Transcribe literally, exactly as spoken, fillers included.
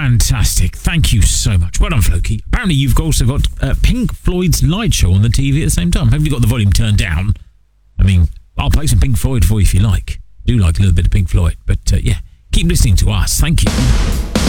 fantastic. Thank you so much. Well done, Floki. Apparently you've also got uh, Pink Floyd's Light Show on the T V at the same time. Have you got the volume turned down? I mean, I'll play some Pink Floyd for you if you like. I do like a little bit of Pink Floyd. But uh, yeah, keep listening to us. Thank you.